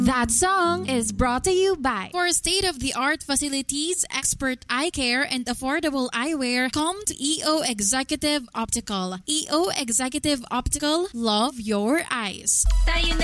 That song is brought to you by. For state-of-the-art facilities, expert eye care, and affordable eyewear, come to EO Executive Optical. EO Executive Optical, love your eyes.